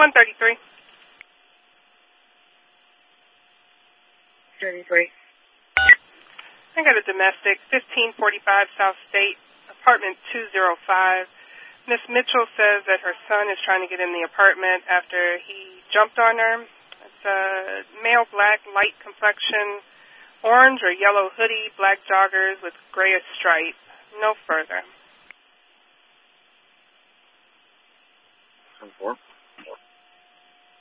133. 33. I got a domestic, 1545 South State, apartment 205. Miss Mitchell says that her son is trying to get in the apartment after he jumped on her. It's a male black, light complexion, orange or yellow hoodie, black joggers with grayish stripe. No further. 4.